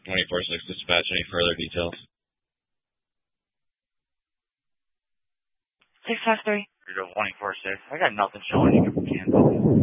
24/6 dispatch. Any further details? 653. You're 24/6. I got nothing showing you can cancel.